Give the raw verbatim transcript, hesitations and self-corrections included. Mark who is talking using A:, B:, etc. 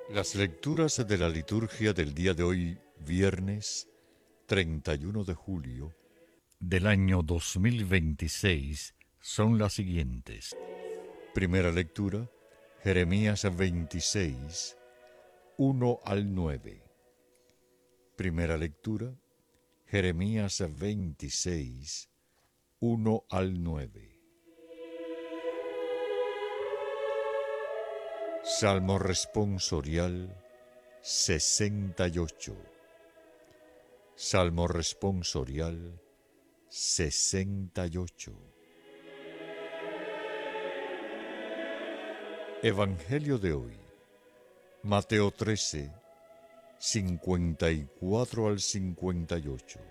A: Las lecturas de la liturgia del día de hoy, viernes treinta y uno de julio del año dos mil veintiséis, son las siguientes. Primera lectura, Jeremías veintiséis, uno al nueve. Primera lectura, Jeremías veintiséis, uno al nueve. Salmo responsorial sesenta y ocho. Salmo responsorial sesenta y ocho. Evangelio de hoy, Mateo trece, cincuenta y cuatro al cincuenta y ocho.